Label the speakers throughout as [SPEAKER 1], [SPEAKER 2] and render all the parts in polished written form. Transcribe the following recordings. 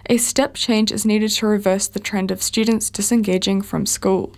[SPEAKER 1] A step change is needed to reverse the trend of students disengaging from school.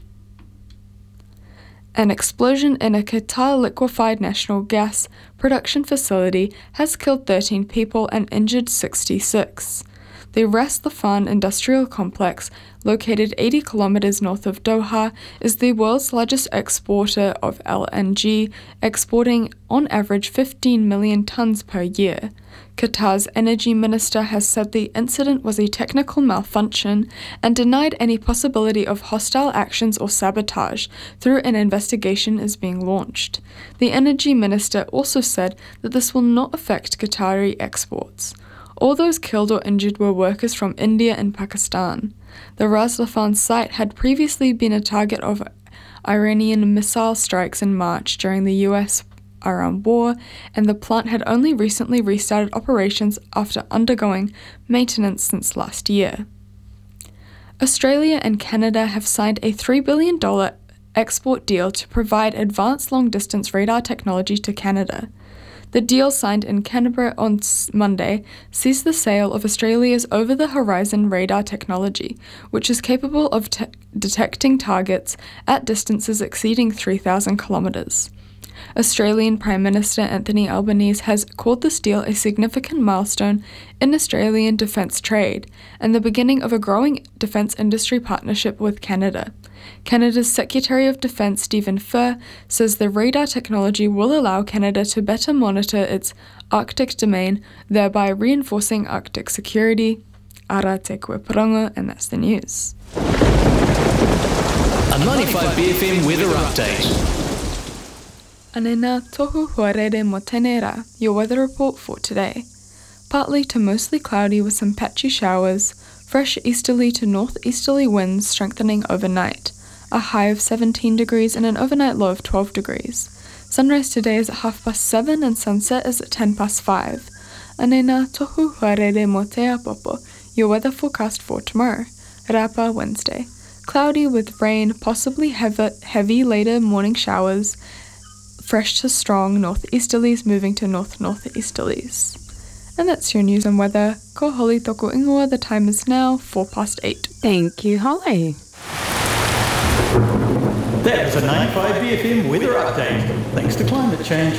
[SPEAKER 1] An explosion in a Qatar liquefied natural gas production facility has killed 13 people and injured 66. The Ras Laffan industrial complex, located 80 kilometers north of Doha, is the world's largest exporter of LNG, exporting on average 15 million tons per year. Qatar's energy minister has said the incident was a technical malfunction and denied any possibility of hostile actions or sabotage, though an investigation is being launched. The energy minister also said that this will not affect Qatari exports. All those killed or injured were workers from India and Pakistan. The Ras Laffan site had previously been a target of Iranian missile strikes in March during the US-Iran war, and the plant had only recently restarted operations after undergoing maintenance since last year. Australia and Canada have signed a $3 billion export deal to provide advanced long-distance radar technology to Canada. The deal signed in Canberra on Monday sees the sale of Australia's over-the-horizon radar technology, which is capable of detecting targets at distances exceeding 3,000 kilometres. Australian Prime Minister Anthony Albanese has called this deal a significant milestone in Australian defence trade and the beginning of a growing defence industry partnership with Canada. Canada's Secretary of Defence Stephen Furr says the radar technology will allow Canada to better monitor its Arctic domain, thereby reinforcing Arctic security. Ara te koe paronga, and that's the news.
[SPEAKER 2] A 95 BFM weather update.
[SPEAKER 1] Anena tohu huarere mo tēnei rā, your weather report for today. Partly to mostly cloudy with some patchy showers, fresh easterly to northeasterly winds strengthening overnight. A high of 17 degrees and an overnight low of 12 degrees. Sunrise today is at 7:30 and sunset is at 5:10. Anena tohu huarere mo te apopo, your weather forecast for tomorrow. Rapa Wednesday. Cloudy with rain, possibly heavy later morning showers. Fresh to strong northeasterlies moving to north-northeasterlies. And that's your news and weather. Ko Holly toko ingoa, the time is now 8:04.
[SPEAKER 3] Thank you, Holly.
[SPEAKER 2] That was a 95 BFM weather update. Thanks to climate change.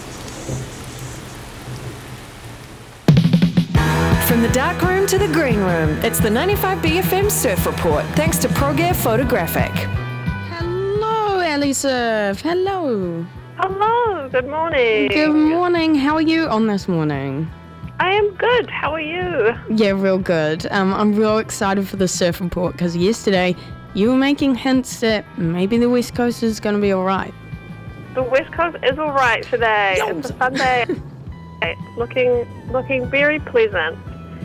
[SPEAKER 4] From the dark room to the green room, it's the 95 BFM Surf Report, thanks to ProGear Photographic.
[SPEAKER 3] Hello, Ellie Surf. Hello.
[SPEAKER 5] Hello, good morning.
[SPEAKER 3] Good morning. How are you on this morning?
[SPEAKER 5] I am good. How are you?
[SPEAKER 3] Yeah, real good. I'm real excited for the Surf Report because yesterday you were making hints that maybe the West Coast is going to be all right.
[SPEAKER 5] The West Coast is all right today.
[SPEAKER 3] Yums.
[SPEAKER 5] It's a fun day. looking very pleasant.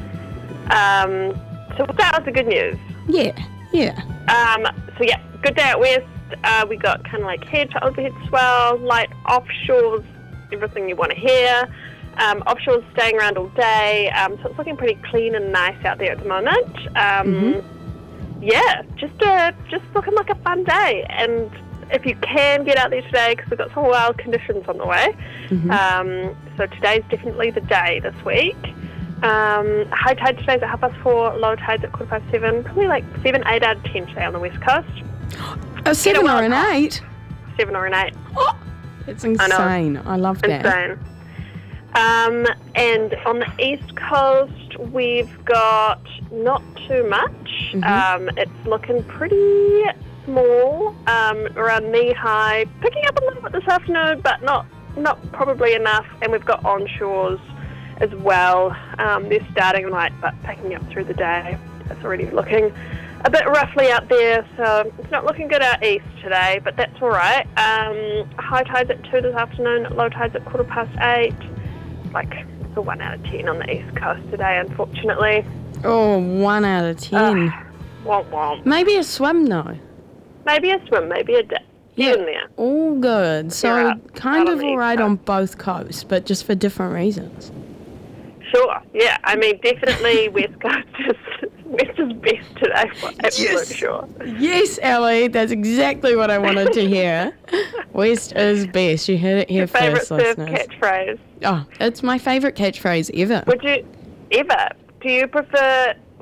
[SPEAKER 5] So we'll start with the good news.
[SPEAKER 3] Yeah.
[SPEAKER 5] So good day out west. We got kind of like head to overhead swell, light offshores, everything you want to hear. Offshore's staying around all day, so it's looking pretty clean and nice out there at the moment. Yeah, just looking like a fun day. And if you can get out there today, because we've got some wild conditions on the way, so today's definitely the day this week. High tide today's at 4:30, low tide's at 7:45, probably like 7, 8 out of 10 today on the west coast.
[SPEAKER 3] A 7 or an 8?
[SPEAKER 5] 7 or an 8.
[SPEAKER 3] Oh, it's insane. I love that.
[SPEAKER 5] Insane. And on the east coast, we've got not too much. It's looking pretty small, around knee-high. Picking up a little bit this afternoon, but not probably enough. And we've got onshores as well. They're starting light, but picking up through the day. It's already looking a bit roughly out there, so it's not looking good out east today, but that's all right. High tide's at 2 this afternoon, low tide's at 8:15. Like, it's a 1 out of 10 on the east coast today, unfortunately.
[SPEAKER 3] Oh, 1 out of 10.
[SPEAKER 5] Womp womp.
[SPEAKER 3] Maybe a swim, though.
[SPEAKER 5] Maybe a swim, maybe a dip.
[SPEAKER 3] Yeah,
[SPEAKER 5] In there.
[SPEAKER 3] all good. So
[SPEAKER 5] out
[SPEAKER 3] kind
[SPEAKER 5] on
[SPEAKER 3] of
[SPEAKER 5] the
[SPEAKER 3] all
[SPEAKER 5] east
[SPEAKER 3] right
[SPEAKER 5] coast.
[SPEAKER 3] on both coasts, but just for different reasons.
[SPEAKER 5] Sure, yeah. I mean, definitely West Coast West is best today for absolute sure.
[SPEAKER 3] Yes, Ellie, that's exactly what I wanted to hear. West is best. You heard it here
[SPEAKER 5] Your favourite
[SPEAKER 3] first,
[SPEAKER 5] surf
[SPEAKER 3] listeners.
[SPEAKER 5] catchphrase?
[SPEAKER 3] Oh, it's my favourite catchphrase ever.
[SPEAKER 5] Would you ever? Do you prefer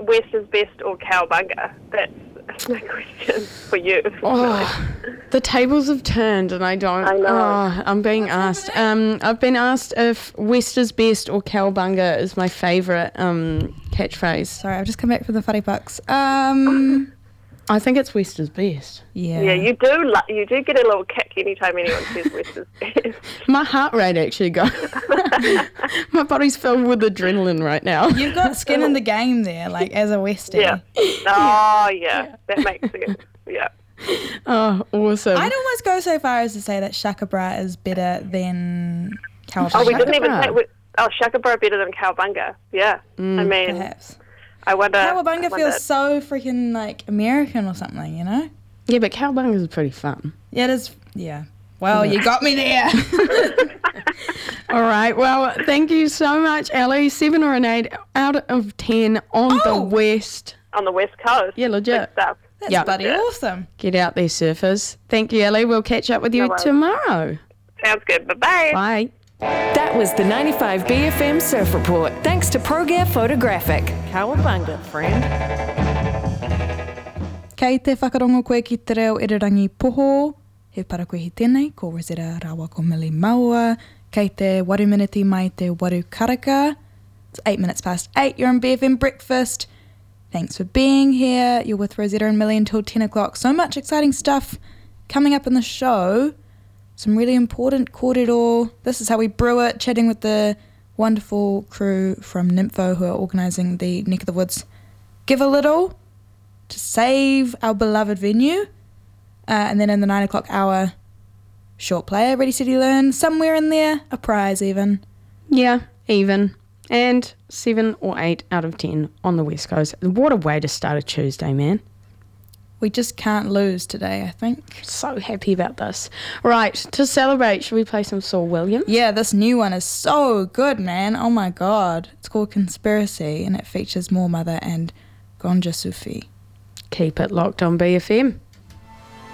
[SPEAKER 5] West's best or Cowabunga? That's my question for you.
[SPEAKER 3] Oh, the tables have turned and I don't...
[SPEAKER 5] I know.
[SPEAKER 3] Oh, I'm being asked. I've been asked if West is best or Cowabunga is my favourite catchphrase.
[SPEAKER 6] Sorry, I've just come back from the Funny Bucks.
[SPEAKER 3] I think it's West is best.
[SPEAKER 5] Yeah, you do get a little kick anytime anyone says West is best.
[SPEAKER 3] My heart rate actually goes... My body's filled with adrenaline right now.
[SPEAKER 6] You've got skin in the game there, like as a Westie.
[SPEAKER 5] Yeah. Oh, yeah. That makes sense. Yeah.
[SPEAKER 3] Oh, awesome.
[SPEAKER 6] I'd almost go so far as to say that Shaka Bra is better than Cowabunga.
[SPEAKER 5] Oh, we didn't even
[SPEAKER 3] Bra.
[SPEAKER 5] say... Shaka Bra better than Cowabunga. Yeah. I mean,
[SPEAKER 6] Perhaps.
[SPEAKER 5] I wonder...
[SPEAKER 6] Cowabunga feels so freaking, like, American or something, you know?
[SPEAKER 3] Yeah, but Cowabunga is pretty fun.
[SPEAKER 6] Yeah, it is. Yeah. Well, you got me there.
[SPEAKER 3] All right. Well, thank you so much, Ellie. 7 or an 8 out of 10 on the West.
[SPEAKER 5] On the West Coast.
[SPEAKER 3] Yeah, legit.
[SPEAKER 5] Good stuff.
[SPEAKER 6] That's
[SPEAKER 3] Yeah.
[SPEAKER 6] bloody awesome.
[SPEAKER 3] Get out there, surfers. Thank you, Ellie. We'll catch up with you
[SPEAKER 5] No worries.
[SPEAKER 3] tomorrow.
[SPEAKER 5] Sounds good. Bye-bye.
[SPEAKER 3] Bye.
[SPEAKER 4] That was the 95 BFM Surf Report, thanks to ProGear Photographic. Cowabunga, friend.
[SPEAKER 6] Kei te whakarongo koe ki te reo irirangi poho. He para koe hi tēnei, ko Rosetta Rawa ko Mili Maua. Kei te waru miniti mai te waru karaka. It's 8 minutes past 8. You're on BFM Breakfast. Thanks for being here. You're with Rosetta and Millie until 10 o'clock. So much exciting stuff coming up in the show. Some really important kōrero. This is how we brew it. Chatting with the wonderful crew from Nympho who are organising the Neck of the Woods Give a Little to save our beloved venue. And then in the 9 o'clock hour, short player, Ready Steady Learn, somewhere in there, a prize even.
[SPEAKER 3] Yeah, even. And 7 or 8 out of 10 on the West Coast. What a way to start a Tuesday, man.
[SPEAKER 6] We just can't lose today, I think.
[SPEAKER 3] So happy about this. Right, to celebrate, should we play some Saul Williams?
[SPEAKER 6] Yeah, this new one is so good, man. Oh my god. It's called Conspiracy and it features More Mother and Gonja Sufi.
[SPEAKER 3] Keep it locked on BFM.